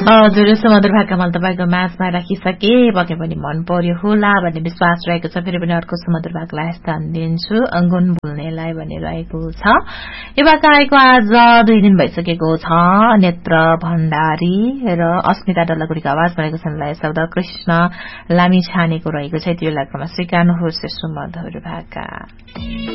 हजुर सुमधुर भाका मैले तपाईँको माझमा राखिसके पक्कै पनि मन पर्यो होला भन्ने विश्वास रहेको छ। फेरि पनि अर्को सुमधुर भाकालाई स्थान दिन्छु, गुण बोल्नेलाई भनिरहेको छ। यो भाका आएको आज 2 दिन भइसकेको छ। नेत्र भण्डारी र अस्मिता डल्लागुडीको आवाज भएको छन्। शब्द कृष्ण लामी छानेको रहेको छ। त्यो बेलाकोमा स्वीकार्नुहोस् सुमधुर भाका।